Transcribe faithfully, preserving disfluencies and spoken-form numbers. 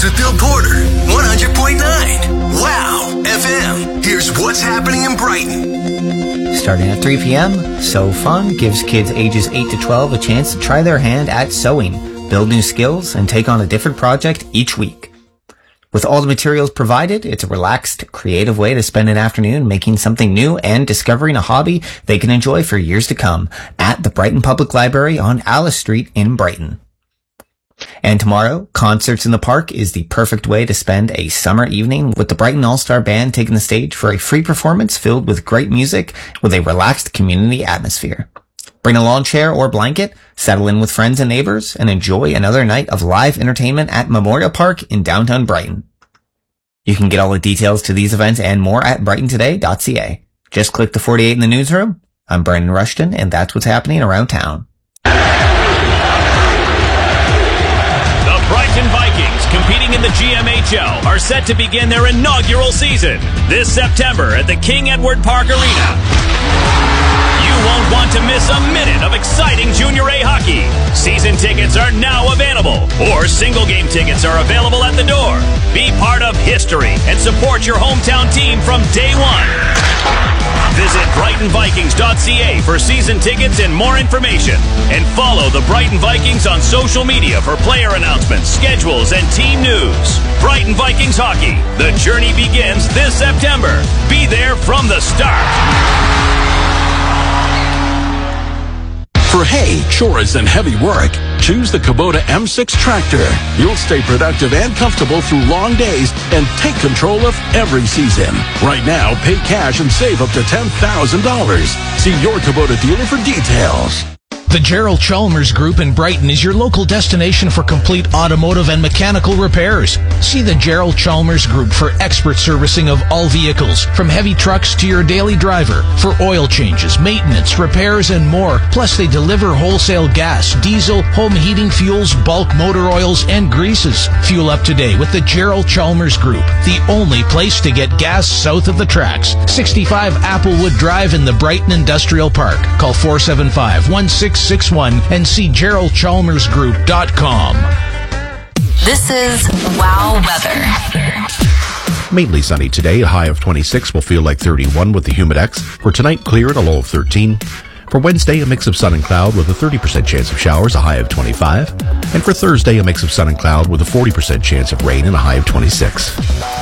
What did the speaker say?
News with Bill Porter, one hundred point nine. Wow, F M. Here's what's happening in Brighton. Starting at three p.m., Sew Fun gives kids ages eight to twelve a chance to try their hand at sewing, build new skills, and take on a different project each week. With all the materials provided, it's a relaxed, creative way to spend an afternoon making something new and discovering a hobby they can enjoy for years to come at the Brighton Public Library on Alice Street in Brighton. And tomorrow, Concerts in the Park is the perfect way to spend a summer evening with the Brighton All-Star Band taking the stage for a free performance filled with great music with a relaxed community atmosphere. Bring a lawn chair or blanket, settle in with friends and neighbors, and enjoy another night of live entertainment at Memorial Park in downtown Brighton. You can get all the details to these events and more at brighton today dot c a. Just click the forty-eight in the newsroom. I'm Brendan Rushton, and that's what's happening around town. Brighton Vikings, competing in the G M H L, are set to begin their inaugural season this September at the King Edward Park Arena. You won't want to miss a minute of exciting Junior A hockey. Season tickets are now available, or single game tickets are available at the door. Be part of history and support your hometown team from day one. Visit brighton vikings dot c a for season tickets and more information. And follow the Brighton Vikings on social media for player announcements, schedules, and team news. Brighton Vikings Hockey. The journey begins this September. Be there from the start. For hay, chores, and heavy work, choose the Kubota M six tractor. You'll stay productive and comfortable through long days and take control of every season. Right now, pay cash and save up to ten thousand dollars. See your Kubota dealer for details. The Gerald Chalmers Group in Brighton is your local destination for complete automotive and mechanical repairs. See the Gerald Chalmers Group for expert servicing of all vehicles, from heavy trucks to your daily driver, for oil changes, maintenance, repairs, and more. Plus, they deliver wholesale gas, diesel, home heating fuels, bulk motor oils, and greases. Fuel up today with the Gerald Chalmers Group, the only place to get gas south of the tracks. sixty-five Applewood Drive in the Brighton Industrial Park. Call four seven five, one six six one and see gerald chalmers group dot com. This is Wow Weather. Mainly sunny today. A high of twenty-six will feel like thirty-one with the Humidex. For tonight, clear at a low of thirteen. For Wednesday, a mix of sun and cloud with a thirty percent chance of showers, a high of twenty-five. And for Thursday, a mix of sun and cloud with a forty percent chance of rain and a high of twenty-six.